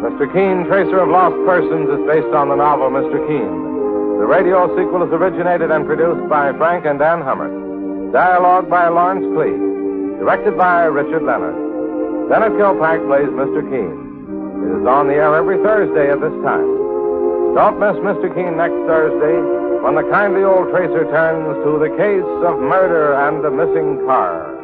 Mr. Keen, Tracer of Lost Persons, is based on the novel Mr. Keen. The radio sequel is originated and produced by Frank and Dan Hummert. Dialogue by Lawrence Klee. Directed by Richard Leonard. Bennett Kilpack plays Mr. Keen. It is on the air every Thursday at this time. Don't miss Mr. Keen next Thursday when the kindly old Tracer turns to the case of murder and a missing car.